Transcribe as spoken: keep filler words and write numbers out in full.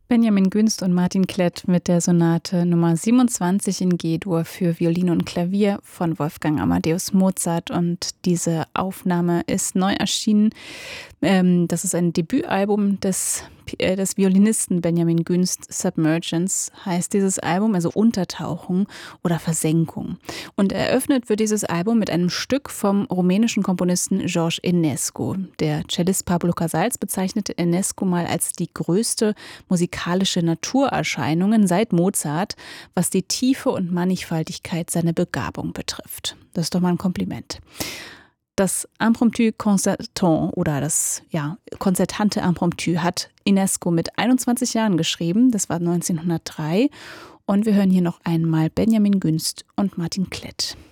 Benjamin Günst und Martin Klett mit der Sonate Nummer siebenundzwanzig in G-Dur für Violine und Klavier von Wolfgang Amadeus Mozart. Und diese Aufnahme ist neu erschienen. Ähm, das ist ein Debütalbum des, äh, des Violinisten Benjamin Günst. Submergence heißt dieses Album, also Untertauchung oder Versenkung. Und eröffnet wird dieses Album mit einem Stück vom rumänischen Komponisten George Enescu. Der Cellist Pablo Casals bezeichnete Enescu mal als die größte musikalische Naturerscheinungen seit Mozart, was die Tiefe und Mannigfaltigkeit seiner Begabung betrifft. Das ist doch mal ein Kompliment. Das Impromptu Concertant oder das ja, konzertante Impromptu hat Enescu mit einundzwanzig Jahren geschrieben. Das war neunzehnhundertdrei. Und wir hören hier noch einmal Benjamin Günst und Martin Klett.